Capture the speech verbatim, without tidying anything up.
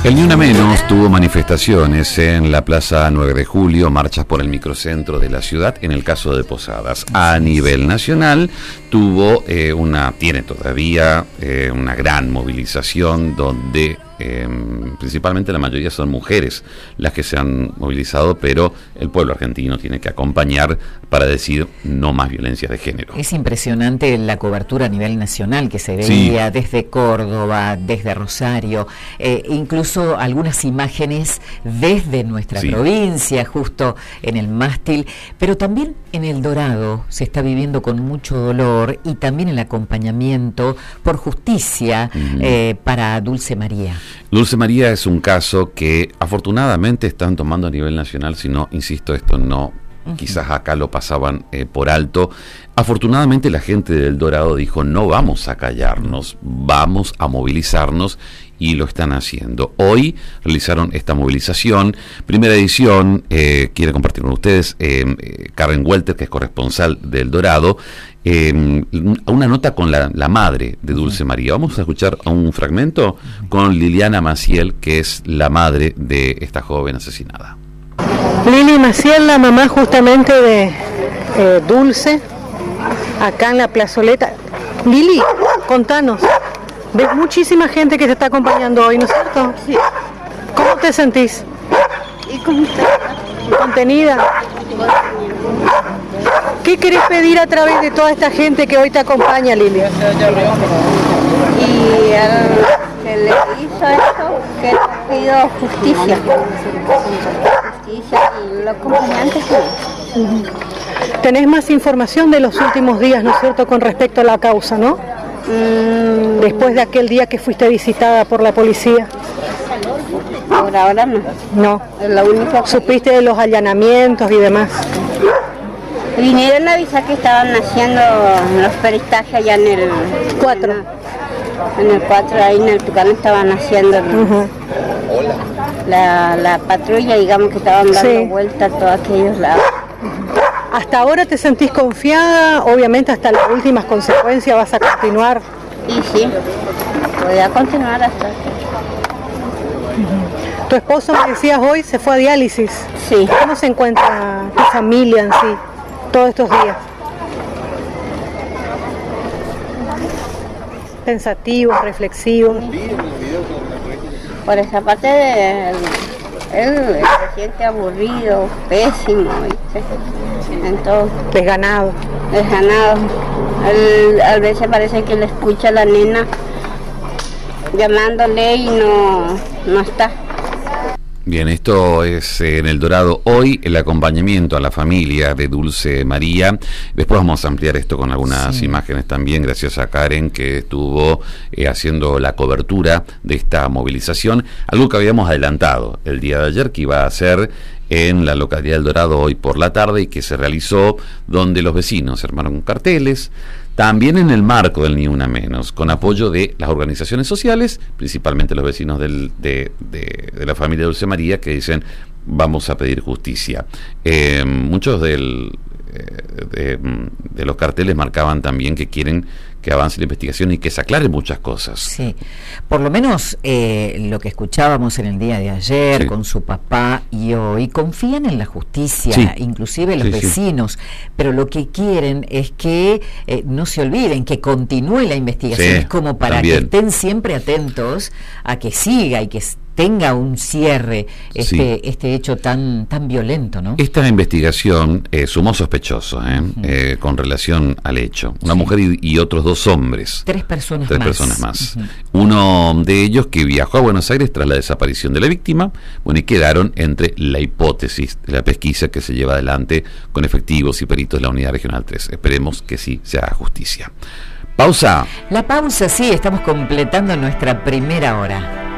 El Ni Una Menos tuvo manifestaciones en la Plaza nueve de julio, marchas por el microcentro de la ciudad, en el caso de Posadas. A nivel nacional tuvo eh, una, tiene todavía eh, una gran movilización donde eh, principalmente la mayoría son mujeres las que se han movilizado, pero el pueblo argentino tiene que acompañar para decir no más violencia de género. Es impresionante la cobertura a nivel nacional que se veía, sí, desde Córdoba, desde Rosario, eh, incluso algunas imágenes desde nuestra sí. provincia, justo en el mástil, pero también en El Dorado se está viviendo con mucho dolor y también el acompañamiento por justicia uh-huh. eh, para Dulce María. Dulce María es un caso que afortunadamente están tomando a nivel nacional, si no, insisto, esto no, uh-huh. quizás acá lo pasaban eh, por alto. Afortunadamente la gente del Dorado dijo, no vamos a callarnos, vamos a movilizarnos, y lo están haciendo. Hoy realizaron esta movilización, primera edición, eh, quiere compartir con ustedes eh, eh, Karen Welter, que es corresponsal del Dorado, eh, una nota con la, la madre de Dulce María. Vamos a escuchar un fragmento con Liliana Maciel, que es la madre de esta joven asesinada. Lili Maciel, la mamá justamente de eh, Dulce, acá en la plazoleta. Lili, contanos. Ves muchísima gente que te está acompañando hoy, ¿no es cierto? Sí. ¿Cómo te sentís? ¿Y cómo estás? ¿Contenida? ¿Qué querés pedir a través de toda esta gente que hoy te acompaña, Lili? Y al que le hizo esto, que le pido justicia. Justicia y los acompañantes. Uh-huh. Tenés más información de los últimos días, ¿no es cierto?, con respecto a la causa, ¿no? Mm, después de aquel día que fuiste visitada por la policía. Por ahora no. No. Es lo único que... ¿Supiste de los allanamientos y demás? Vinieron a avisar que estaban haciendo los peritajes allá en el cuatro. En el cuatro, ahí en el Tucán estaban haciendo uh-huh. la, la patrulla, digamos que estaban dando sí. vuelta a todos aquellos lados. ¿Hasta ahora te sentís confiada? Obviamente hasta las últimas consecuencias vas a continuar. Y sí, voy a continuar hasta... Uh-huh. Tu esposo, me decías hoy, se fue a diálisis. Sí. ¿Cómo se encuentra tu familia en sí todos estos días? Pensativos, reflexivos. Por esa parte de... Él se siente aburrido, pésimo, ¿viste? Entonces, desganado. Desganado. Él, a veces parece que le escucha a la nena llamándole y no, no está. Bien, esto es eh, en El Dorado hoy, el acompañamiento a la familia de Dulce María. Después vamos a ampliar esto con algunas sí. imágenes también, gracias a Karen, que estuvo eh, haciendo la cobertura de esta movilización. Algo que habíamos adelantado el día de ayer, que iba a ser en la localidad del Dorado hoy por la tarde, y que se realizó donde los vecinos armaron carteles, también en el marco del Ni Una Menos, con apoyo de las organizaciones sociales, principalmente los vecinos del, de, de, de la familia Dulce María, que dicen vamos a pedir justicia. Eh, muchos del, eh, de, de los carteles marcaban también que quieren que avance la investigación y que se aclaren muchas cosas. Sí, por lo menos eh, lo que escuchábamos en el día de ayer sí. con su papá y hoy, confían en la justicia, sí. inclusive los sí, vecinos, sí. pero lo que quieren es que eh, no se olviden, que continúe la investigación, sí, es como para también. que estén siempre atentos a que siga y que tenga un cierre este, sí. este hecho tan tan violento, ¿no? Esta investigación eh, sumó sospechosos eh, uh-huh. eh, con relación al hecho. Una sí. mujer y, y otros dos hombres. Tres personas Tres más. personas más. Uh-huh. Uno de ellos que viajó a Buenos Aires tras la desaparición de la víctima, bueno, y quedaron entre la hipótesis de la pesquisa que se lleva adelante con efectivos y peritos de la Unidad Regional tres. Esperemos que sí se haga justicia. Pausa. La pausa, sí, estamos completando nuestra primera hora.